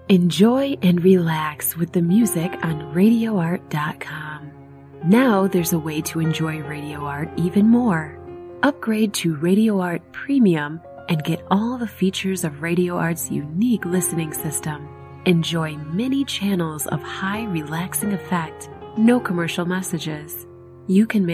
Enjoy and relax with the music on RadioArt.com. Now there's a way to enjoy Radio Art even more. Upgrade to Radio Art Premium and get all the features of Radio Art's unique listening system. Enjoy many channels of high relaxing effect, no commercial messages. You can